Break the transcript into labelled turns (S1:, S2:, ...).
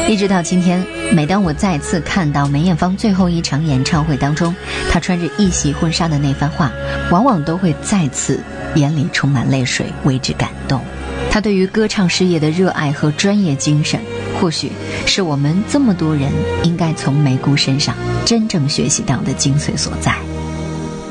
S1: 一直到今天，每当我再次看到梅艳芳最后一场演唱会当中她穿着一袭婚纱的那番话，往往都会再次眼里充满泪水，为之感动。她对于歌唱事业的热爱和专业精神，或许是我们这么多人应该从梅姑身上真正学习到的精髓所在。